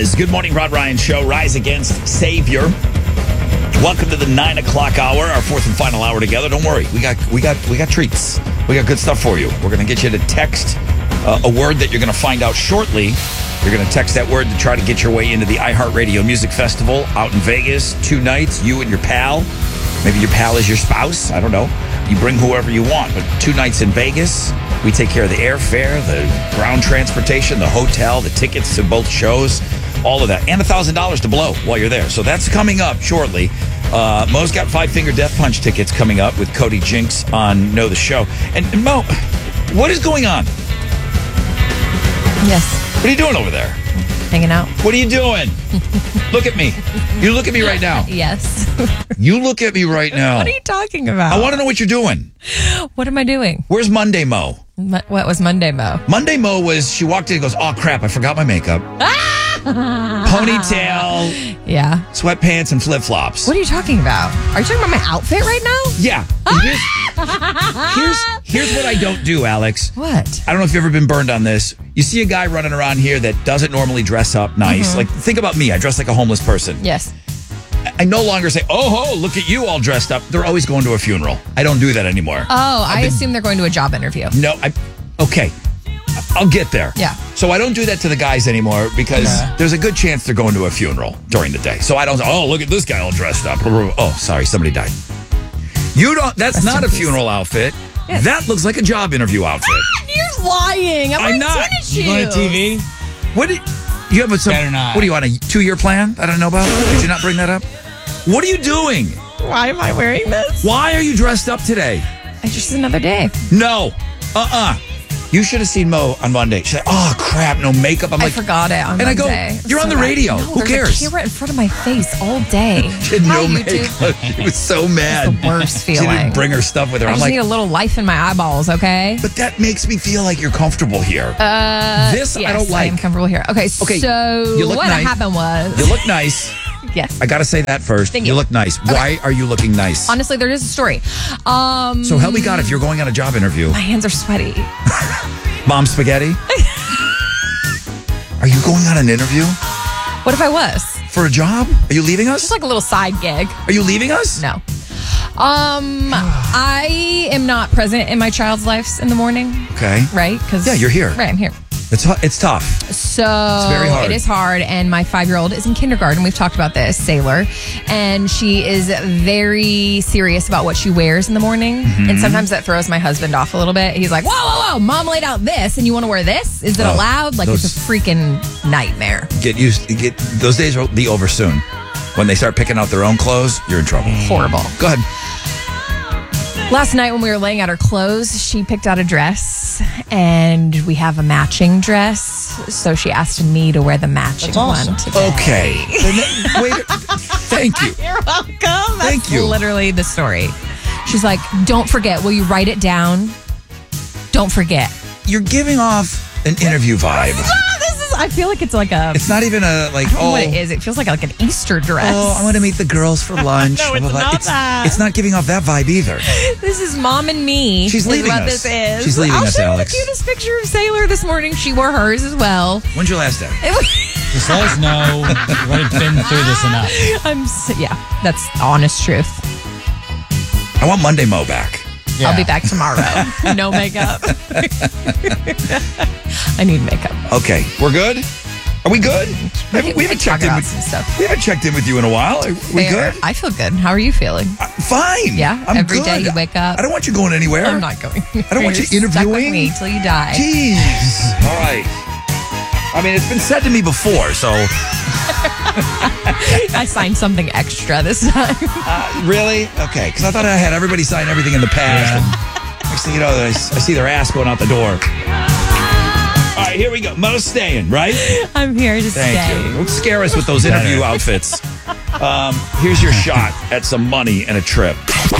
does. Good morning, Rod Ryan Show. Rise Against Savior. Welcome to the 9 o'clock hour, our fourth and final hour together. Don't worry, we got treats. We got good stuff for you. We're going to get you to text a word that you're going to find out shortly. You're going to text that word to try to get your way into the iHeartRadio Music Festival out in Vegas. 2 nights, you and your pal. Maybe your pal is your spouse. I don't know. You bring whoever you want, but 2 nights in Vegas. We take care of the airfare, the ground transportation, the hotel, the tickets to both shows, all of that, and $1,000 to blow while you're there. So that's coming up shortly. Mo's got Five Finger Death Punch tickets coming up with Cody Jinks on Know the Show. And Mo, what is going on? Yes. What are you doing over there? Hanging out. What are you doing? Look at me. You look at me right now. Yes. You look at me right now. What are you talking about? I want to know what you're doing. What am I doing? Where's Monday Mo? What was Monday Mo? Monday Mo was, she walked in and goes, oh crap, I forgot my makeup. Ponytail, Yeah. sweatpants, and flip-flops. What are you talking about? Are you talking about my outfit right now? Yeah. Here's what I don't do, Alex. What? I don't know if you've ever been burned on this. You see a guy running around here that doesn't normally dress up nice. Like, think about me. I dress like a homeless person. Yes. I no longer say, oh, look at you all dressed up. They're always going to a funeral. I don't do that anymore. Oh, I assume they're going to a job interview. No, okay. I'll get there. Yeah. So I don't do that to the guys anymore because there's a good chance they're going to a funeral during the day. So I don't say, oh, look at this guy all dressed up. Oh, sorry, somebody died. You don't, that's not a funeral outfit. Yes. That looks like a job interview outfit. You're lying. I'm not. Tennis shoes. You want a TV? What did you have some, Better not. what do you want, a 2-year plan I don't know about? Did you not bring that up? What are you doing? Why am I wearing this? Why are you dressed up today? It's just another day. No. You should have seen Mo on Monday. She said, oh, crap, no makeup. I'm I like, forgot it on and I Monday. go, you're on the radio. No, Who there's cares? a camera in front of my face all day. She had no Hi, YouTube. makeup. She was so mad. It's the worst She feeling. didn't bring her stuff with her. I I'm just like, need a little life in my eyeballs, okay? but that makes me feel like you're comfortable here. This I Yes, don't like. I am comfortable here. Okay, Okay, so you look what nice. happened was... You look nice. Yes. I got to say that first. Thank You you. look nice. Okay. Why are you looking nice? Honestly, there is a story. So help me God, if you're going on a job interview, My hands are sweaty. Mom spaghetti? Are you going on an interview What if I was? for a job? Are you leaving us? Just like a little side gig. Are you leaving us? No. I am not present in my child's lives in the morning, Okay. right? Because Yeah, you're here. Right, I'm here. It's tough. So very hard. it is hard, and my 5-year-old is in kindergarten. We've talked about this, Sailor, and she is very serious about what she wears in the morning. Mm-hmm. And sometimes that throws my husband off a little bit. He's like, whoa, Mom laid out this, and you want to wear this? Is it Oh, allowed? Like, those- it's a freaking nightmare. Get those days will be over soon. When they start picking out their own clothes, you're in trouble. Horrible. Go ahead. Last night when we were laying out her clothes, she picked out a dress, and we have a matching dress. So she asked me to wear the matching That's awesome. one today. Okay. Wait. Thank you. You're welcome. Thank That's you. literally the story. She's like, don't forget. Will you write it down? Don't forget. You're giving off an interview vibe. I feel like it's like a... It's not even a like. I don't know Oh, what it is. It feels like an Easter dress. oh, I want to meet the girls for lunch. No, it's Blah, blah, blah. not that. It's not giving off that vibe either. This is Mom and me. She's is leaving what us. this is. She's leaving I'll us, show you Alex. the cutest picture of Sailor this morning. She wore hers as well. When's your last day? Just let us know. We've already been through this enough. Yeah, that's honest truth. I want Monday Mo back. Yeah. I'll be back tomorrow. No makeup. I need makeup. Okay, we're good. Are we good? We haven't checked in about with some stuff. We haven't checked in with you in a while. Are we Fair. good? I feel good. How are you feeling? Fine. Yeah? I'm Every good. day you wake up? I don't want you going anywhere. I'm not going. I don't want you You're stuck with interviewing. me till you die. Jeez. All right. I mean, it's been said to me before, so I signed something extra this time. really? Okay, because I thought I had everybody sign everything in the past. And next thing you know, I see their ass going out the door. All right, here we go. Mo's staying, right? I'm here to Thank stay. you. Don't scare us with those interview outfits. Here's your shot at some money and a trip.